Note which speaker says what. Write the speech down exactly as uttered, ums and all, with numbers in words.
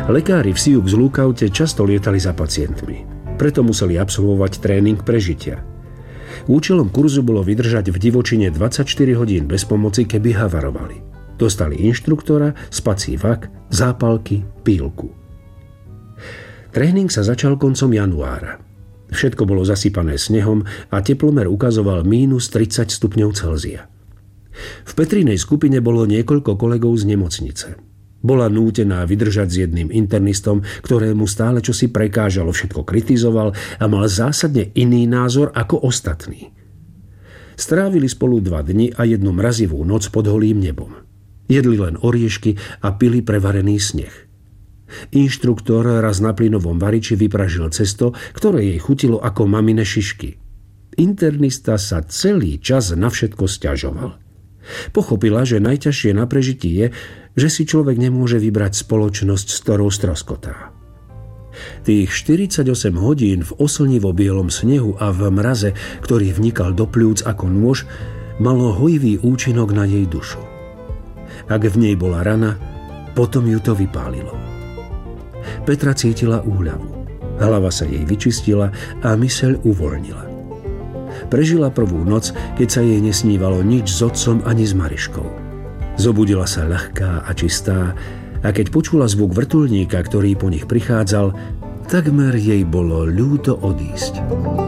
Speaker 1: Lekári v Sioux Lookoute často lietali za pacientmi. Preto museli absolvovať tréning prežitia. Účelom kurzu bolo vydržať v divočine dvadsaťštyri hodín bez pomoci, keby havarovali. Dostali inštruktora, spací vak, zápalky, pílku. Tréning sa začal koncom januára. Všetko bolo zasypané snehom a teplomer ukazoval mínus tridsať stupňov Celzia. V Petrinej skupine bolo niekoľko kolegov z nemocnice. Bola nútená vydržať s jedným internistom, ktorému stále čosi prekážalo, všetko kritizoval a mal zásadne iný názor ako ostatní. Strávili spolu dva dni a jednu mrazivú noc pod holým nebom. Jedli len oriešky a pili prevarený sneh. Inštruktor raz na plynovom variči vypražil cesto, ktoré jej chutilo ako mamine šišky. Internista sa celý čas na všetko sťažoval. Pochopila, že najťažšie na prežití je, že si človek nemôže vybrať spoločnosť, s ktorou stroskotá. Tých štyridsaťosem hodín v oslnivo bielom snehu a v mraze, ktorý vnikal do pľúc ako nôž, malo hojivý účinok na jej dušu. Ak v nej bola rana, potom ju to vypálilo. Petra cítila úľavu. Hlava sa jej vyčistila a myseľ uvoľnila. Prežila prvú noc, keď sa jej nesnívalo nič s otcom ani s Mariškou. Zobudila sa ľahká a čistá a keď počula zvuk vrtuľníka, ktorý po nich prichádzal, takmer jej bolo ľúto odísť.